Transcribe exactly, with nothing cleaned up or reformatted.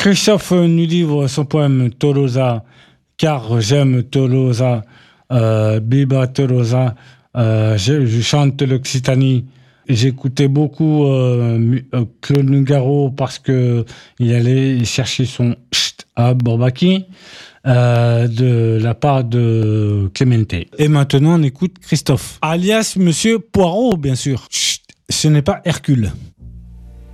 Christophe nous livre son poème Tolosa, car j'aime Tolosa, euh, Biba Tolosa, euh, je, je chante l'Occitanie. J'écoutais beaucoup euh, Claude Nougaro parce que il allait chercher son ch't à Bourbaki euh, de la part de Clémente. Et maintenant, on écoute Christophe, alias Monsieur Poirot, bien sûr. Ch't, ce n'est pas Hercule.